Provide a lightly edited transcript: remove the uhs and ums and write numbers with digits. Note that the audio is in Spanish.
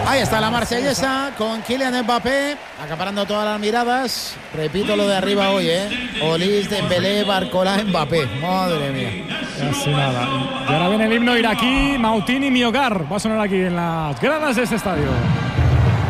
Ahí está la marsellesa con Kylian Mbappé acaparando todas las miradas. Repito lo de arriba hoy, Olís, Dembélé, Barcola, Mbappé. Madre mía. Así nada. Y ahora viene el himno iraquí, Mautini, mi hogar. Va a sonar aquí en las gradas de este estadio.